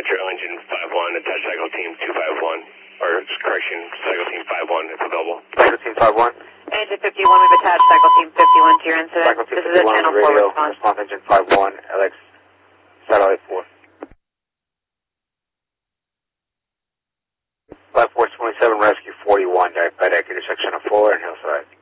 Metro Engine 51, attach cycle team 251, or correction, cycle team 51 if available. Cycle team 51. Engine 51, we've attached cycle team 51 to your incident. Cycle team this 51 is a channel 4 radio, response. engine 51, LX, satellite 4. 5427, rescue 41, diabetic, intersection of Fuller and Hillside.